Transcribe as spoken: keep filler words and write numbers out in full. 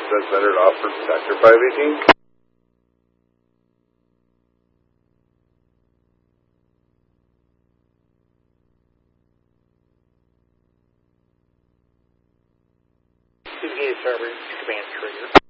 percent centered offer Sector five eighteen. Designated server, command trigger.